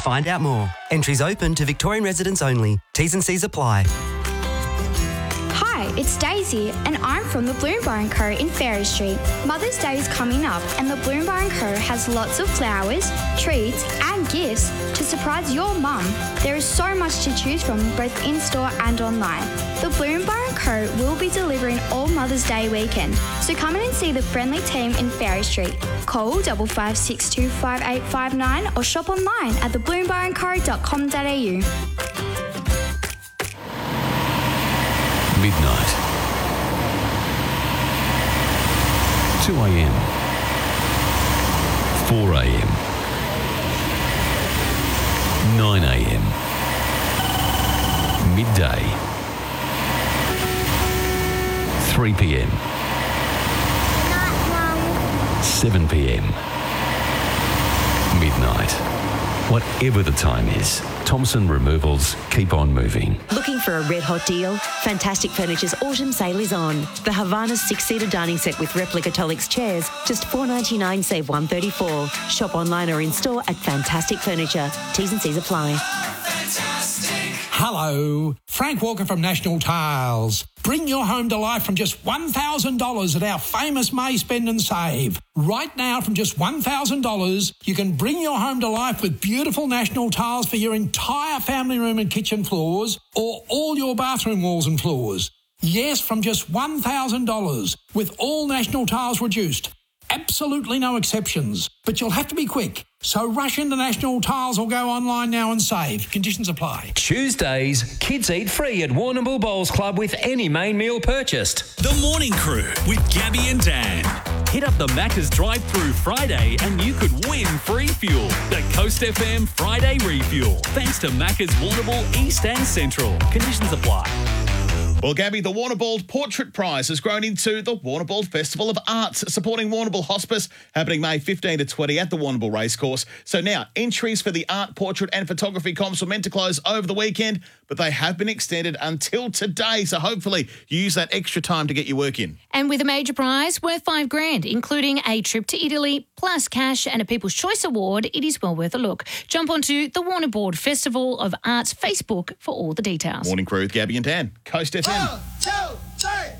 find out more. Entries open to Victorian residents only. T's and C's apply. Hi, it's Daisy and I'm from the Bloom Bar & Co in Ferry Street. Mother's Day is coming up and the Bloom Bar & Co has lots of flowers, treats and gifts to surprise your mum. There is so much to choose from both in-store and online. The Bloom Bar & Co will be delivering all Mother's Day weekend, so come in and see the friendly team in Ferry Street. Call 5562 5859 or shop online at thebloombarandco.com.au. Midnight. 2 a.m. 4 a.m. 9 a.m. Midday. 3 p.m. 7 p.m. Midnight. Whatever the time is, Thompson Removals keep on moving. Looking for a red-hot deal? Fantastic Furniture's autumn sale is on. The Havana 6-seater dining set with replica Tolix chairs, just $4.99 save $134. Shop online or in-store at Fantastic Furniture. T's and C's apply. Hello, Frank Walker from National Tiles. Bring your home to life from just $1,000 at our famous May Spend and Save. Right now, from just $1,000, you can bring your home to life with beautiful National Tiles for your entire family room and kitchen floors or all your bathroom walls and floors. Yes, from just $1,000 with all National Tiles reduced. Absolutely no exceptions, but you'll have to be quick. So rush into National Tiles or go online now and save. Conditions apply. Tuesdays, kids eat free at Warrnambool Bowls Club with any main meal purchased. The Morning Crew with Gabby and Dan. Hit up the Macca's drive-through Friday and you could win free fuel. The Coast FM Friday Refuel. Thanks to Macca's Warrnambool East and Central. Conditions apply. Well, Gabby, the Warrnambool Portrait Prize has grown into the Warrnambool Festival of Arts, supporting Warrnambool Hospice, happening May 15 to 20 at the Warrnambool Racecourse. So now, entries for the art, portrait and photography comps were meant to close over the weekend, but they have been extended until today. So hopefully you use that extra time to get your work in. And with a major prize worth $5,000, including a trip to Italy, plus cash and a People's Choice Award, it is well worth a look. Jump onto the Warrnambool Festival of Arts Facebook for all the details. Morning Crew with Gabby and Dan, Coast FM. 1, 2, 3.